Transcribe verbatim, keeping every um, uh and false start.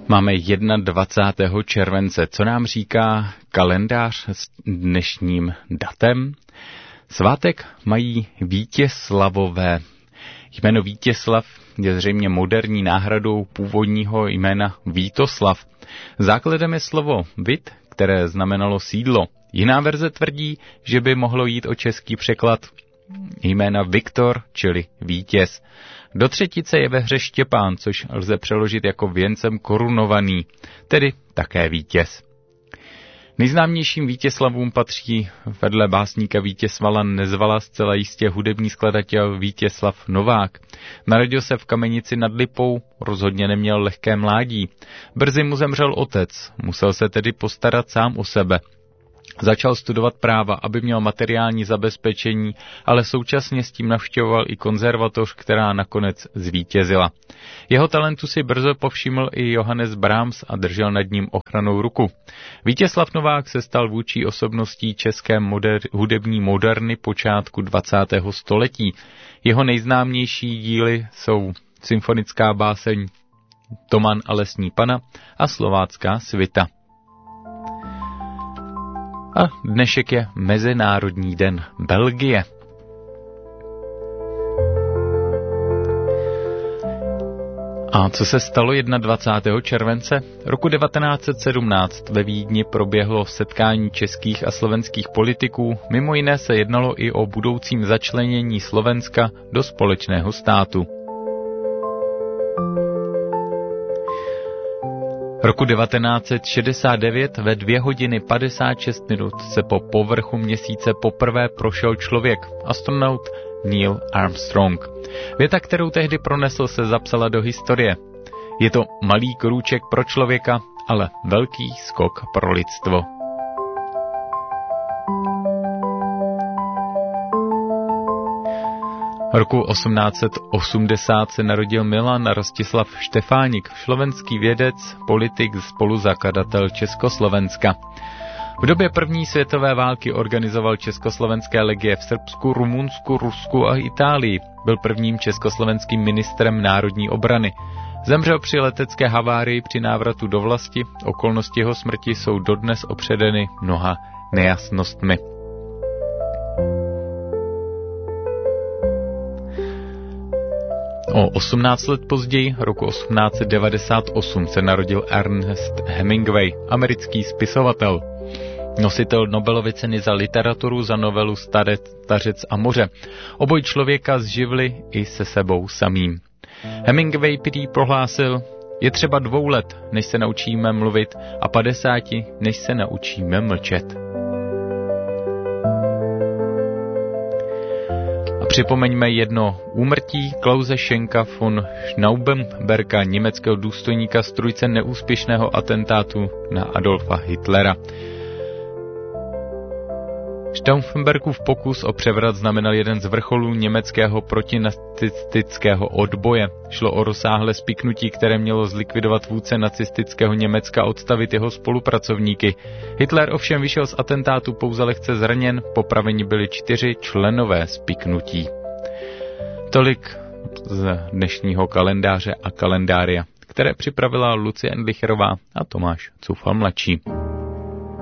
Máme dvacátého prvního července. Co nám říká kalendář s dnešním datem? Svátek mají Vítězslavové. Jméno Vítězslav je zřejmě moderní náhradou původního jména Vítoslav. Základem je slovo vit, které znamenalo sídlo. Jiná verze tvrdí, že by mohlo jít o český překlad jména Viktor, čili vítěz. Do třetice je ve hře Štěpán, což lze přeložit jako věncem korunovaný, tedy také vítěz. Nejznámějším Vítězslavům patří vedle básníka Vítězsvala Nezvala zcela jistě hudební skladatel Vítězslav Novák. Narodil se v Kamenici nad Lipou, rozhodně neměl lehké mládí. Brzy mu zemřel otec, musel se tedy postarat sám o sebe. Začal studovat práva, aby měl materiální zabezpečení, ale současně s tím navštěvoval i konzervatoř, která nakonec zvítězila. Jeho talentu si brzo povšiml i Johannes Brahms a držel nad ním ochrannou ruku. Vítězslav Novák se stal vůdčí osobností české moder- hudební moderny počátku dvacátého století. Jeho nejznámější díly jsou symfonická báseň Toman a lesní pana a slovácká svita. A dnešek je Mezinárodní den Belgie. A co se stalo dvacátého prvního července? Roku devatenáct set sedmnáct ve Vídni proběhlo setkání českých a slovenských politiků. Mimo jiné se jednalo i o budoucím začlenění Slovenska do společného státu. Roku devatenáct set šedesát devět ve dvě hodiny padesát šest minut se po povrchu měsíce poprvé prošel člověk, astronaut Neil Armstrong. Věta, kterou tehdy pronesl, se zapsala do historie. Je to malý krůček pro člověka, ale velký skok pro lidstvo. Roku osmnáct set osmdesát se narodil Milan Rostislav Štefánik, slovenský vědec, politik, spoluzakladatel Československa. V době první světové války organizoval československé legie v Srbsku, Rumunsku, Rusku a Itálii. Byl prvním československým ministrem národní obrany. Zemřel při letecké havárii při návratu do vlasti. Okolnosti jeho smrti jsou dodnes opředeny mnoha nejasnostmi. O osmnáct let později, roku osmnáct set devadesát osm, se narodil Ernest Hemingway, americký spisovatel. Nositel Nobelovy ceny za literaturu za novelu Stařec a moře. Oboj člověka zživli i se sebou samým. Hemingway prý prohlásil, je třeba dvou let, než se naučíme mluvit, a padesáti, než se naučíme mlčet. A připomeňme jedno úmrtí Klause Schenka von Schnaubenberga, německého důstojníka z trojce neúspěšného atentátu na Adolfa Hitlera. Stauffenbergův pokus o převrat znamenal jeden z vrcholů německého protinacistického odboje. Šlo o rozsáhlé spiknutí, které mělo zlikvidovat vůdce nacistického Německa a odstavit jeho spolupracovníky. Hitler ovšem vyšel z atentátu pouze lehce zraněn, popraveni byli čtyři členové spiknutí. Tolik z dnešního kalendáře a kalendária, které připravila Lucie Endlicherová a Tomáš Coufal mladší.